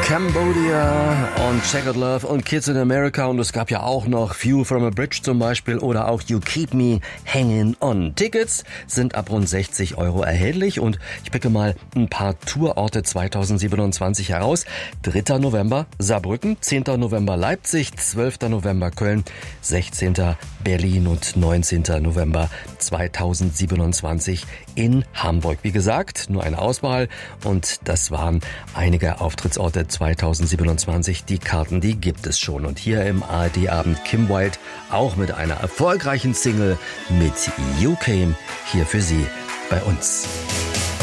Cambodia und Checkered Love und Kids in America, und es gab ja auch noch View from a Bridge zum Beispiel oder auch You Keep Me Hanging On. Tickets sind ab rund 60 € erhältlich und ich picke mal ein paar Tourorte 2027 heraus. 3. November Saarbrücken, 10. November Leipzig, 12. November Köln, 16. Berlin und 19. November 2027 in Hamburg. Wie gesagt, nur eine Auswahl und das waren einige Auftrittsorte 2027. Die Karten, die gibt es schon. Und hier im ARD-Abend Kim Wilde auch mit einer erfolgreichen Single mit You Came hier für Sie bei uns.